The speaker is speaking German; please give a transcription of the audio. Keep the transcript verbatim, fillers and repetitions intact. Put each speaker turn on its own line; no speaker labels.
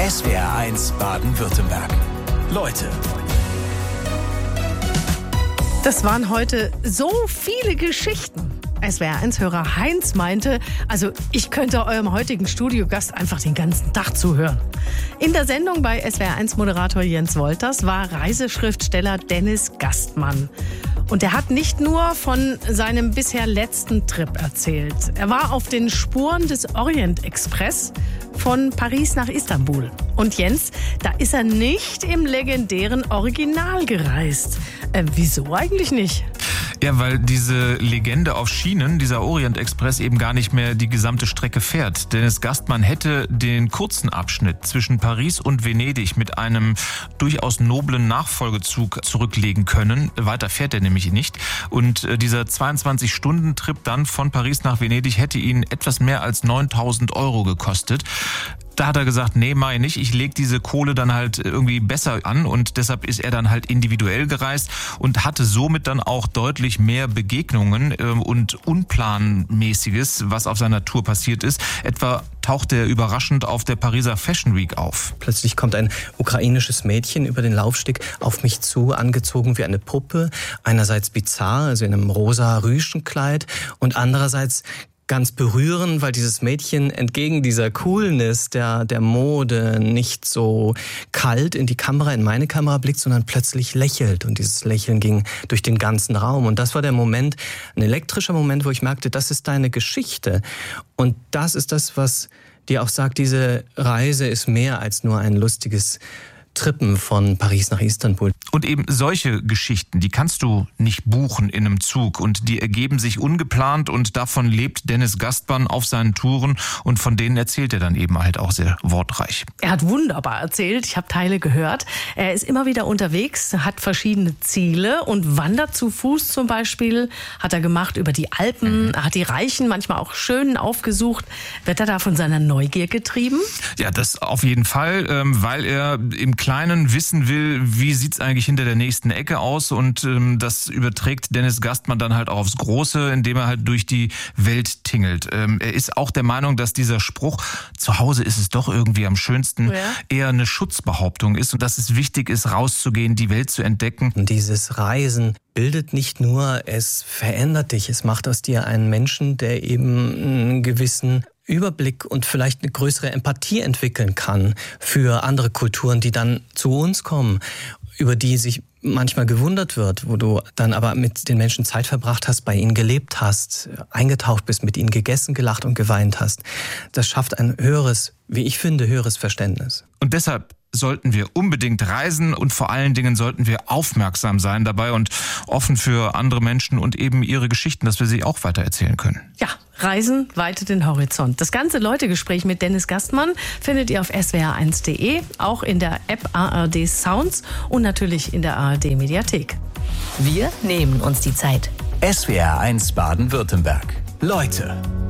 S W R eins Baden-Württemberg. Leute.
Das waren heute so viele Geschichten. S W R eins-Hörer Heinz meinte, also ich könnte eurem heutigen Studiogast einfach den ganzen Tag zuhören. In der Sendung bei S W R eins-Moderator Jens Wolters war Reiseschriftsteller Dennis Gastmann. Und er hat nicht nur von seinem bisher letzten Trip erzählt. Er war auf den Spuren des Orient Express von Paris nach Istanbul. Und Jens, da ist er nicht im legendären Original gereist. Äh, wieso eigentlich nicht?
Ja, weil diese Legende auf Schienen, dieser Orient Express, eben gar nicht mehr die gesamte Strecke fährt. Dennis Gastmann hätte den kurzen Abschnitt zwischen Paris und Venedig mit einem durchaus noblen Nachfolgezug zurücklegen können. Weiter fährt er nämlich nicht. Und dieser zweiundzwanzig-Stunden-Trip dann von Paris nach Venedig hätte ihn etwas mehr als neuntausend Euro gekostet. Da hat er gesagt, nee, mach ich nicht. Ich leg diese Kohle dann halt irgendwie besser an und deshalb ist er dann halt individuell gereist und hatte somit dann auch deutlich mehr Begegnungen und Unplanmäßiges, was auf seiner Tour passiert ist. Etwa tauchte er überraschend auf der Pariser Fashion Week auf.
Plötzlich kommt ein ukrainisches Mädchen über den Laufsteg auf mich zu, angezogen wie eine Puppe. Einerseits bizarr, also in einem rosa Rüschenkleid und andererseits ganz berührend, weil dieses Mädchen entgegen dieser Coolness der, der Mode nicht so kalt in die Kamera, in meine Kamera blickt, sondern plötzlich lächelt. Und dieses Lächeln ging durch den ganzen Raum. Und das war der Moment, ein elektrischer Moment, wo ich merkte, das ist deine Geschichte. Und das ist das, was dir auch sagt, diese Reise ist mehr als nur ein lustiges Trippen von Paris nach Istanbul.
Und eben solche Geschichten, die kannst du nicht buchen in einem Zug und die ergeben sich ungeplant und davon lebt Dennis Gastmann auf seinen Touren und von denen erzählt er dann eben halt auch sehr wortreich.
Er hat wunderbar erzählt, ich habe Teile gehört. Er ist immer wieder unterwegs, hat verschiedene Ziele und wandert zu Fuß zum Beispiel, hat er gemacht über die Alpen, er hat die Reichen, manchmal auch Schönen aufgesucht. Wird er da von seiner Neugier getrieben?
Ja, das auf jeden Fall, weil er im Kleinen wissen will, wie sieht's eigentlich hinter der nächsten Ecke aus und ähm, das überträgt Dennis Gastmann dann halt auch aufs Große, indem er halt durch die Welt tingelt. Ähm, er ist auch der Meinung, dass dieser Spruch, zu Hause ist es doch irgendwie am schönsten, ja, eher eine Schutzbehauptung ist und dass es wichtig ist, rauszugehen, die Welt zu entdecken.
Und dieses Reisen bildet nicht nur, es verändert dich, es macht aus dir einen Menschen, der eben einen gewissen Überblick und vielleicht eine größere Empathie entwickeln kann für andere Kulturen, die dann zu uns kommen, über die sich manchmal gewundert wird, wo du dann aber mit den Menschen Zeit verbracht hast, bei ihnen gelebt hast, eingetaucht bist, mit ihnen gegessen, gelacht und geweint hast. Das schafft ein höheres, wie ich finde, höheres Verständnis.
Und deshalb sollten wir unbedingt reisen und vor allen Dingen sollten wir aufmerksam sein dabei und offen für andere Menschen und eben ihre Geschichten, dass wir sie auch weiter erzählen können.
Ja, Reisen weitet den Horizont. Das ganze Leute-Gespräch mit Dennis Gastmann findet ihr auf S W R eins Punkt de, auch in der App A R D Sounds und natürlich in der A R D Mediathek.
Wir nehmen uns die Zeit.
S W R eins Baden-Württemberg. Leute.